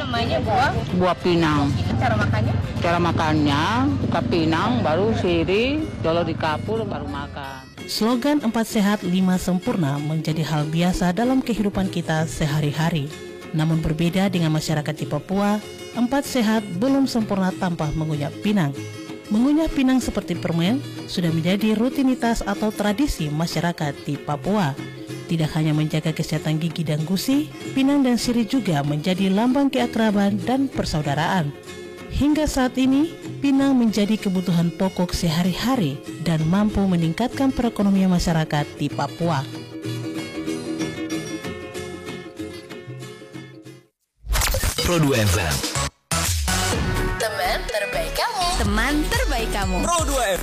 namanya Buah pinang. cara makannya? Cara makannya, buka pinang, baru sirih, dolo di kapur, baru makan. Slogan 4 sehat 5 sempurna menjadi hal biasa dalam kehidupan kita sehari-hari. Namun berbeda dengan masyarakat di Papua, 4 sehat belum sempurna tanpa mengunyah pinang. Mengunyah pinang seperti permen sudah menjadi rutinitas atau tradisi masyarakat di Papua. Tidak hanya menjaga kesehatan gigi dan gusi, pinang dan sirih juga menjadi lambang keakraban dan persaudaraan. Hingga saat ini, pinang menjadi kebutuhan pokok sehari-hari dan mampu meningkatkan perekonomian masyarakat di Papua. Pro 2 FM. Teman terbaik kamu. Teman terbaik kamu. Pro 2 FM.